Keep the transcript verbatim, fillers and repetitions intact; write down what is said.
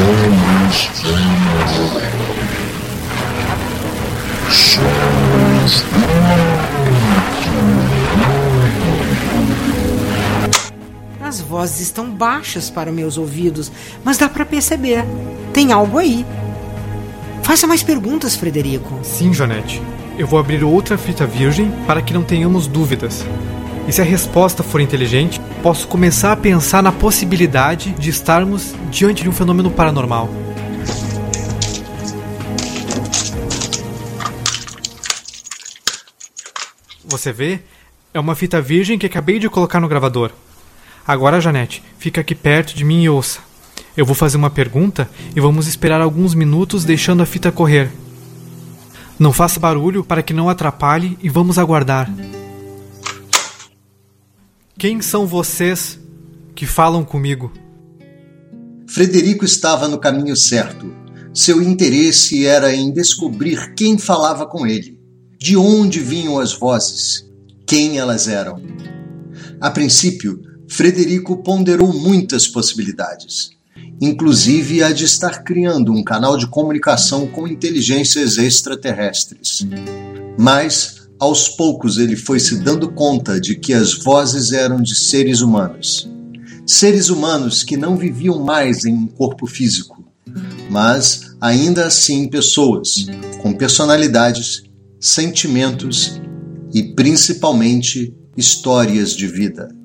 As vozes estão baixas para meus ouvidos, mas dá para perceber. Tem algo aí. Faça mais perguntas, Frederico. Sim, Joanete. Eu vou abrir outra fita virgem para que não tenhamos dúvidas. E se a resposta for inteligente, posso começar a pensar na possibilidade de estarmos diante de um fenômeno paranormal. Você vê? É uma fita virgem que acabei de colocar no gravador. Agora, Janete, fica aqui perto de mim e ouça. Eu vou fazer uma pergunta e vamos esperar alguns minutos deixando a fita correr. Não faça barulho para que não atrapalhe e vamos aguardar. Quem são vocês que falam comigo? Frederico estava no caminho certo. Seu interesse era em descobrir quem falava com ele, de onde vinham as vozes, quem elas eram. A princípio, Frederico ponderou muitas possibilidades, inclusive a de estar criando um canal de comunicação com inteligências extraterrestres. Mas, aos poucos, ele foi se dando conta de que as vozes eram de seres humanos. Seres humanos que não viviam mais em um corpo físico, mas, ainda assim, pessoas com personalidades, sentimentos e, principalmente, histórias de vida.